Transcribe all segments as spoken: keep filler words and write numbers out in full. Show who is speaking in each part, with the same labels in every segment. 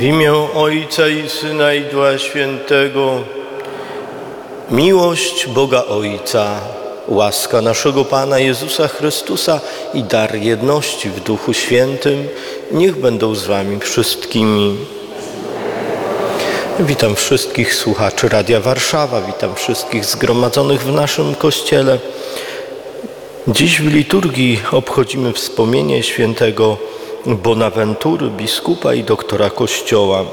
Speaker 1: W imię Ojca i Syna i Ducha Świętego. Miłość Boga Ojca, łaska naszego Pana Jezusa Chrystusa i dar jedności w Duchu Świętym niech będą z wami wszystkimi. Witam wszystkich słuchaczy Radia Warszawa, witam wszystkich zgromadzonych w naszym Kościele. Dziś w liturgii obchodzimy wspomnienie świętego Bonaventury, biskupa i doktora Kościoła.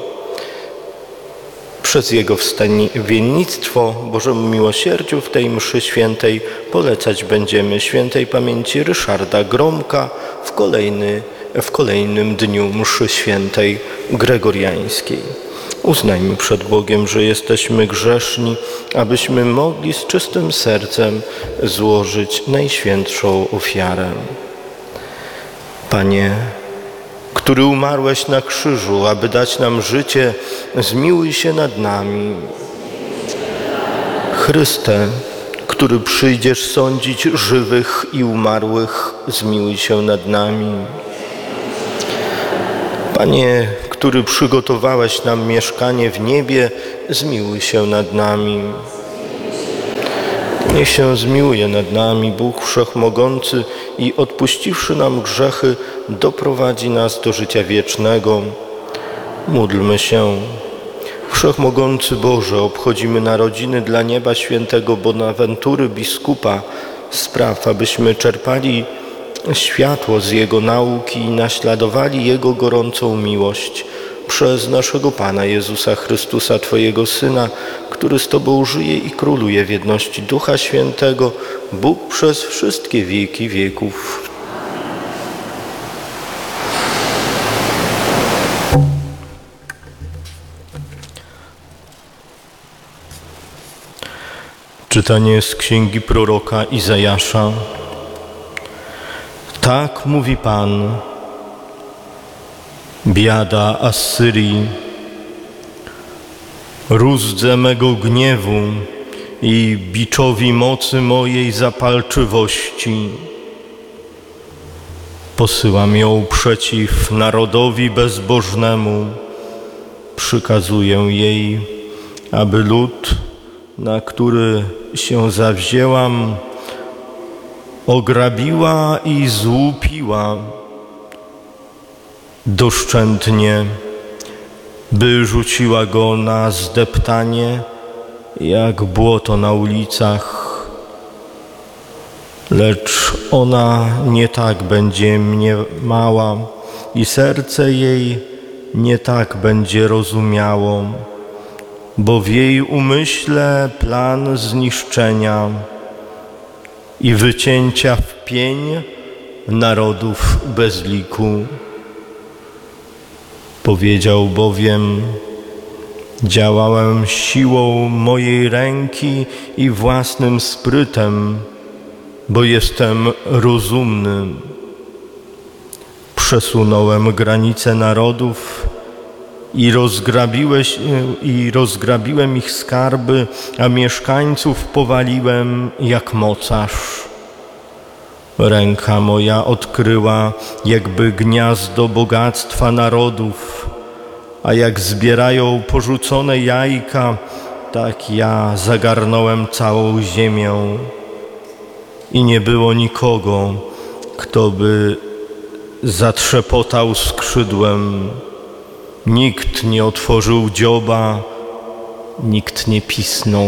Speaker 1: Przez jego wstawiennictwo Bożemu miłosierdziu w tej mszy świętej polecać będziemy świętej pamięci Ryszarda Gromka w, kolejny, w kolejnym dniu mszy świętej gregoriańskiej. Uznajmy przed Bogiem, że jesteśmy grzeszni, abyśmy mogli z czystym sercem złożyć najświętszą ofiarę. Panie, który umarłeś na krzyżu, aby dać nam życie, zmiłuj się nad nami. Chryste, który przyjdziesz sądzić żywych i umarłych, zmiłuj się nad nami. Panie, który przygotowałeś nam mieszkanie w niebie, zmiłuj się nad nami. Niech się zmiłuje nad nami Bóg Wszechmogący i odpuściwszy nam grzechy, doprowadzi nas do życia wiecznego. Módlmy się. Wszechmogący Boże, obchodzimy narodziny dla nieba świętego Bonaventury, biskupa. Spraw, abyśmy czerpali światło z Jego nauki i naśladowali Jego gorącą miłość przez naszego Pana Jezusa Chrystusa, Twojego Syna, który z Tobą żyje i króluje w jedności Ducha Świętego, Bóg przez wszystkie wieki wieków. Czytanie z księgi proroka Izajasza. Tak mówi Pan: biada Asyrii, rózdze mego gniewu i biczowi mocy mojej zapalczywości. Posyłam ją przeciw narodowi bezbożnemu, przykazuję jej, aby lud, na który się zawzięłam, ograbiła i złupiła doszczętnie, by rzuciła go na zdeptanie, jak błoto na ulicach. Lecz ona nie tak będzie mniemała i serce jej nie tak będzie rozumiało, bo w jej umyśle plan zniszczenia i wycięcia w pień narodów bez liku. Powiedział bowiem: działałem siłą mojej ręki i własnym sprytem, bo jestem rozumny. Przesunąłem granice narodów i rozgrabiłeś, i rozgrabiłem ich skarby, a mieszkańców powaliłem jak mocarz. Ręka moja odkryła jakby gniazdo bogactwa narodów, a jak zbierają porzucone jajka, tak ja zagarnąłem całą ziemię. I nie było nikogo, kto by zatrzepotał skrzydłem. Nikt nie otworzył dzioba, nikt nie pisnął.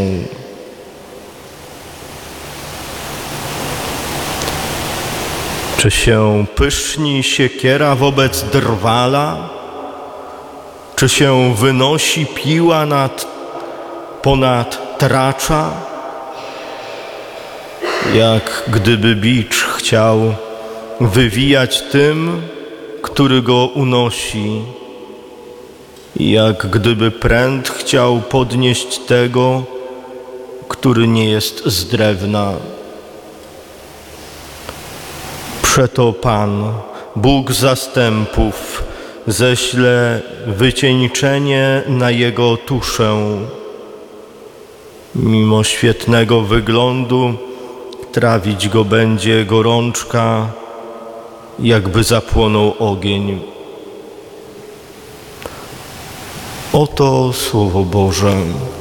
Speaker 1: Czy się pyszni siekiera wobec drwala? Czy się wynosi piła nad, ponad tracza? Jak gdyby bicz chciał wywijać tym, który go unosi. Jak gdyby pręt chciał podnieść tego, który nie jest z drewna. Przeto Pan, Bóg zastępów, ześle wycieńczenie na jego tuszę. Mimo świetnego wyglądu trawić go będzie gorączka, jakby zapłonął ogień. Oto Słowo Boże.